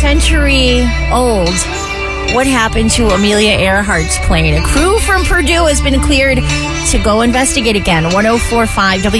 century old. What happened to Amelia Earhart's plane? A crew from Purdue has been cleared to go investigate again. 104.5